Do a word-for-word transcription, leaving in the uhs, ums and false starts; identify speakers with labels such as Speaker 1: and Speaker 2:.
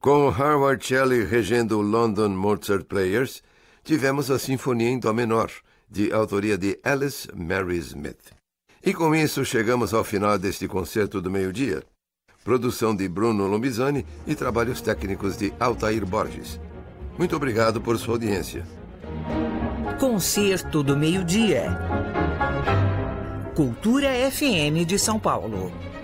Speaker 1: Com Harvard Shelley regendo o London Mozart Players, tivemos a Sinfonia em Dó menor, de autoria de Alice Mary Smith. E com isso chegamos ao final deste Concerto do Meio-Dia. Produção de Bruno Lombizani e trabalhos técnicos de Altair Borges. Muito obrigado por sua audiência.
Speaker 2: Concerto do Meio-Dia. Cultura F M de São Paulo.